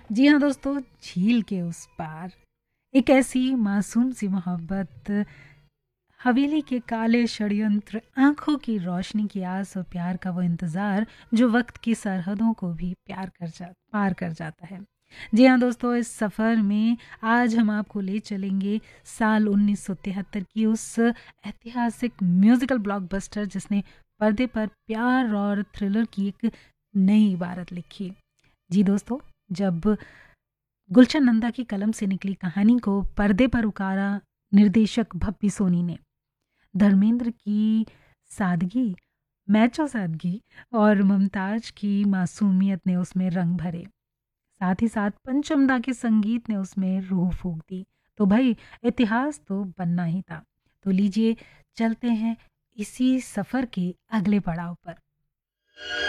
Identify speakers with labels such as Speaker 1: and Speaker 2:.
Speaker 1: जी हाँ दोस्तों, झील के उस पार एक ऐसी मासूम सी मोहब्बत, हवेली के काले षड्यंत्र, आंखों की रोशनी की आस और प्यार का वो इंतज़ार जो वक्त की सरहदों को भी पार कर जाता है। जी हाँ दोस्तों, इस सफ़र में आज हम आपको ले चलेंगे साल 1973 की उस ऐतिहासिक म्यूज़िकल ब्लॉकबस्टर जिसने पर्दे पर प्यार और थ्रिलर की एक नई इबारत लिखी। जी दोस्तों, जब गुलशन नंदा की कलम से निकली कहानी को पर्दे पर उतारा निर्देशक भप्पी सोनी ने, धर्मेंद्र की सादगी, मैचो सादगी और मुमताज की मासूमियत ने उसमें रंग भरे। साथ ही साथ पंचमदा के संगीत ने उसमें रूह फूंक दी। तो भाई, इतिहास तो बनना ही था। तो लीजिए, चलते हैं इसी सफर के अगले पड़ाव पर।